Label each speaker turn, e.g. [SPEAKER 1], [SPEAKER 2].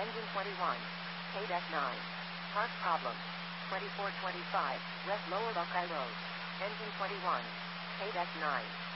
[SPEAKER 1] Engine 21. KDEC 9. Park problem. 2425, West Lower Buckeye Road. Engine 21. KDEC 9.